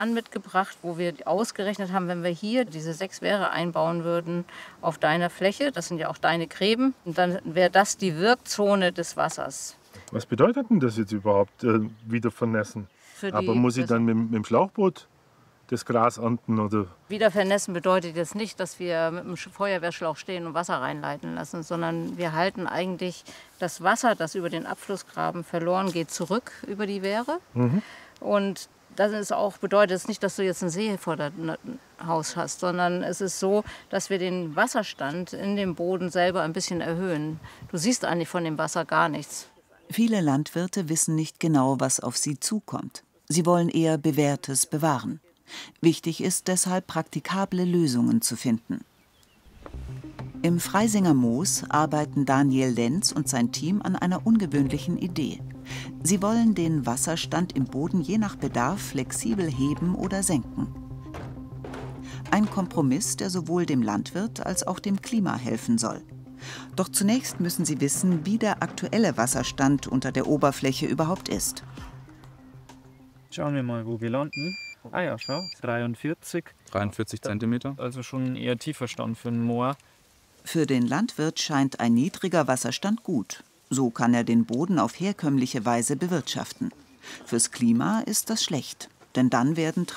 mitgebracht, wo wir ausgerechnet haben, wenn wir hier diese 6 Wehre einbauen würden auf deiner Fläche, das sind ja auch deine Gräben, dann wäre das die Wirkzone des Wassers. Was bedeutet denn das jetzt überhaupt, wieder vernässen? Aber muss ich dann mit dem Schlauchboot das Gras ernten, oder? Wieder vernässen bedeutet jetzt nicht, dass wir mit dem Feuerwehrschlauch stehen und Wasser reinleiten lassen, sondern wir halten eigentlich das Wasser, das über den Abflussgraben verloren geht, zurück über die Wehre. Und das ist auch, bedeutet es nicht, dass du jetzt einen See vor deinem Haus hast, sondern es ist so, dass wir den Wasserstand in dem Boden selber ein bisschen erhöhen. Du siehst eigentlich von dem Wasser gar nichts. Viele Landwirte wissen nicht genau, was auf sie zukommt. Sie wollen eher Bewährtes bewahren. Wichtig ist deshalb, praktikable Lösungen zu finden. Im Freisinger Moos arbeiten Daniel Lenz und sein Team an einer ungewöhnlichen Idee. Sie wollen den Wasserstand im Boden je nach Bedarf flexibel heben oder senken. Ein Kompromiss, der sowohl dem Landwirt als auch dem Klima helfen soll. Doch zunächst müssen sie wissen, wie der aktuelle Wasserstand unter der Oberfläche überhaupt ist. Schauen wir mal, wo wir landen. Ah ja, schau, 43. 43 Zentimeter. Also schon ein eher tiefer Stand für ein Moor. Für den Landwirt scheint ein niedriger Wasserstand gut. So kann er den Boden auf herkömmliche Weise bewirtschaften. Fürs Klima ist das schlecht, denn dann werden